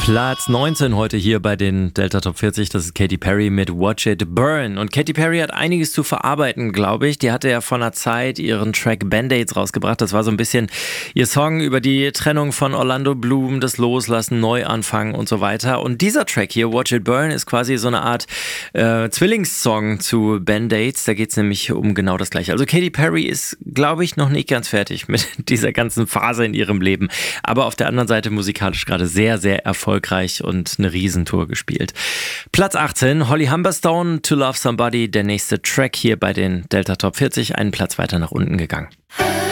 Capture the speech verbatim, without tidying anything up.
Platz neunzehn heute hier bei den Delta Top vierzig, das ist Katy Perry mit Watch It Burn. Und Katy Perry hat einiges zu verarbeiten, glaube ich. Die hatte ja vor einer Zeit ihren Track Band-Aids rausgebracht. Das war so ein bisschen ihr Song über die Trennung von Orlando Bloom, das Loslassen, Neuanfangen und so weiter. Und dieser Track hier, Watch It Burn, ist quasi so eine Art äh, Zwillingssong zu Band-Aids. Da geht es nämlich um genau das Gleiche. Also Katy Perry ist, glaube ich, noch nicht ganz fertig mit dieser ganzen Phase in ihrem Leben. Aber auf der anderen Seite musikalisch gerade sehr, sehr erfolgreich. erfolgreich und eine Riesentour gespielt. Platz achtzehn, Holly Humberstone, To Love Somebody, der nächste Track hier bei den Delta Top vierzig, einen Platz weiter nach unten gegangen.